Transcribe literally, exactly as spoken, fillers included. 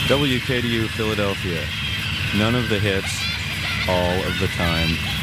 W K D U Philadelphia. None of the hits, all of the time.